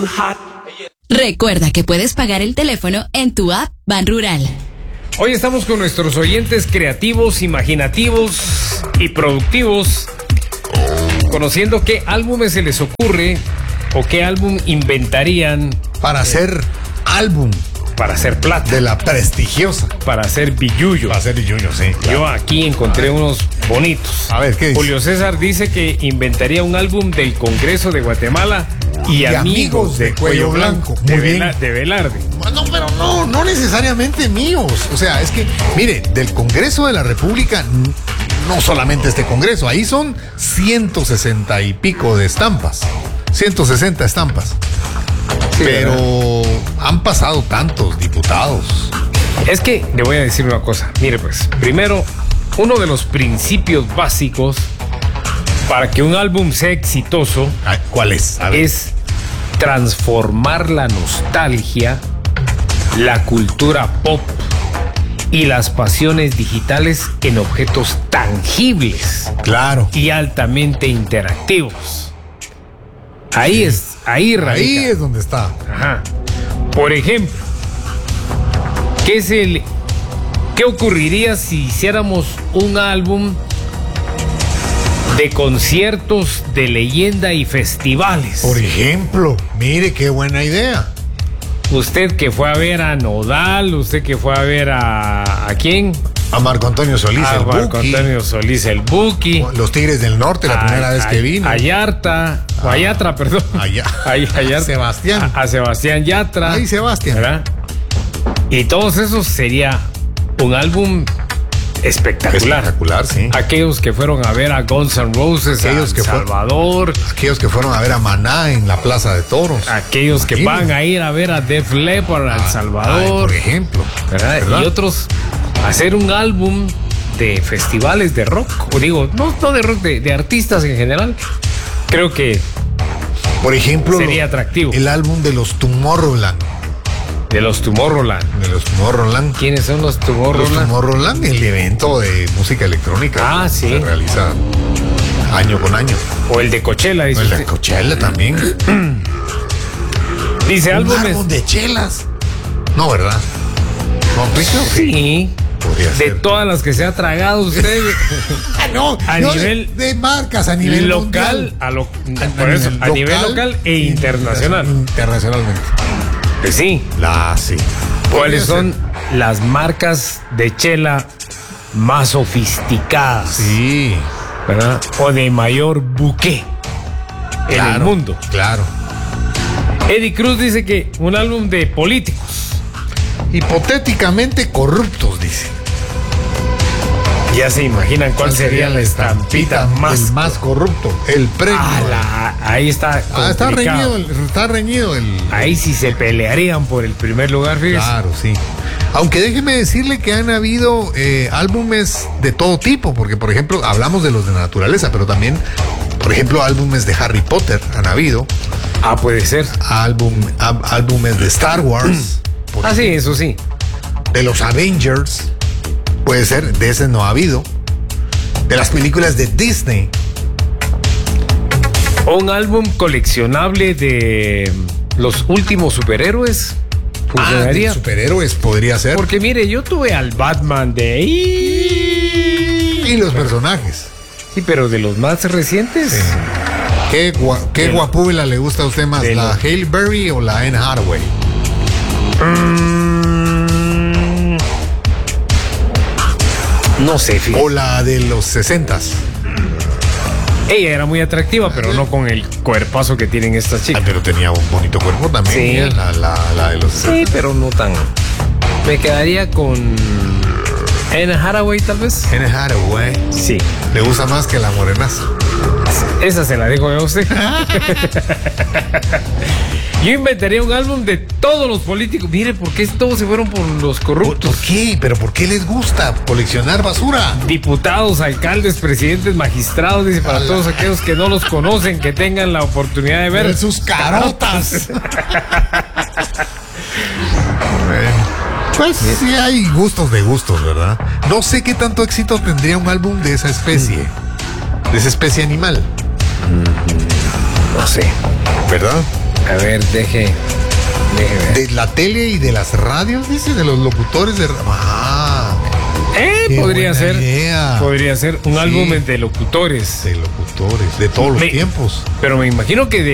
Recuerda que puedes pagar el teléfono en tu app Ban Rural. Hoy estamos con nuestros oyentes creativos, imaginativos y productivos, conociendo qué álbumes se les ocurre o qué álbum inventarían para hacer álbum. Para hacer plata. De la prestigiosa. Para hacer billullo. Para hacer billullo, sí. Claro. Yo aquí encontré unos bonitos. A ver, ¿qué dice? Julio César dice que inventaría un álbum del Congreso de Guatemala y amigos de Cuello Blanco. De Velarde. No, pero no necesariamente míos. O sea, es que, mire, del Congreso de la República, no solamente este Congreso, ahí son 160 y pico de estampas. 160 estampas. Sí, pero han pasado tantos diputados. Es que le voy a decir una cosa. Mire, pues, primero, uno de los principios básicos para que un álbum sea exitoso, ¿cuál es? Es transformar la nostalgia, la cultura pop y las pasiones digitales en objetos tangibles. Claro. Y altamente interactivos. Ahí es, ahí radica. Ahí es donde está. Ajá. Por ejemplo, ¿qué ocurriría si hiciéramos un álbum de conciertos de leyenda y festivales? Por ejemplo, mire qué buena idea. Usted que fue a ver a Nodal, usted que fue a ver ¿a quién? A Marco Antonio Solís, el Buki. Marco Antonio Solís, el Buki. Los Tigres del Norte, la primera vez que vino. A Yatra, perdón. A Sebastián. A Sebastián Yatra. Ahí Sebastián. ¿Verdad? Y todos esos sería un álbum espectacular. Espectacular, sí. Aquellos que fueron a ver a Guns N' Roses, aquellos que Salvador. Aquellos que fueron a ver a Maná en la Plaza de Toros. Aquellos que van a ir a ver a Def Leppard, a El Salvador. Por ejemplo. ¿Verdad? Y otros, hacer un álbum de festivales de rock. O digo, no de rock, de artistas en general. Creo que, por ejemplo, sería atractivo. El álbum de los Tomorrowland. De los Tomorrowland. ¿Quiénes son los Tomorrowland? Los Tomorrowland, el evento de música electrónica. Ah, sí. Se realiza año con año. O el de Coachella, dice. El de Coachella también. Dice álbumes. ¿Álbum de chelas? No, ¿verdad? ¿No, sí. Podría ser. De todas las que se ha tragado usted. No, a nivel de marcas, a nivel local, mundial. A nivel local e internacional. Internacionalmente. Pues sí. Sí. ¿Cuáles son las marcas de chela más sofisticadas? Sí. ¿Verdad? O de mayor buque en el mundo. Claro. Eddie Cruz dice que un álbum de políticos. Hipotéticamente corruptos, dice. Ya se imaginan cuál sería la estampita más corrupto. El premio. Ahí está. Está reñido el. Ahí sí se pelearían por el primer lugar, fíjese. Claro, sí. Aunque déjeme decirle que han habido álbumes de todo tipo, porque por ejemplo hablamos de los de naturaleza, pero también, por ejemplo, álbumes de Harry Potter han habido. Puede ser. Álbumes de Star Wars. Sí, eso sí. De los Avengers. Puede ser, de ese no ha habido. De las películas de Disney. Un álbum coleccionable de los últimos superhéroes. ¿Funcionaría? De superhéroes podría ser. Porque mire, yo tuve al Batman de... Y los personajes. Sí, pero de los más recientes. Sí. ¿Qué guapúbela le gusta a usted más? ¿La Halle Berry o la Anne Hathaway? No sé, fíjate. O la de los 60s. Ella era muy atractiva, pero no con el cuerpazo que tienen estas chicas. Pero tenía un bonito cuerpo también. Sí. La de los 60s. Sí, pero no tan. Me quedaría con Anne Hathaway, tal vez. Anne Hathaway. Sí. Le gusta más que la morenaza. Esa se la dejo a usted. Yo inventaría un álbum de todos los políticos. Mire, ¿por qué todos se fueron por los corruptos? ¿Por qué? ¿Pero por qué les gusta coleccionar basura? Diputados, alcaldes, presidentes, magistrados, dice, para todos aquellos que no los conocen, que tengan la oportunidad de ver sus carotas. Pues sí hay gustos de gustos, ¿verdad? No sé qué tanto éxito tendría un álbum de esa especie. De esa especie animal. No sé. ¿Verdad? A ver, deje ver. De la tele y de las radios, dice, de los locutores de... qué Podría buena ser. idea. Podría ser un Sí. álbum de locutores. De locutores, de todos los tiempos. Pero me imagino que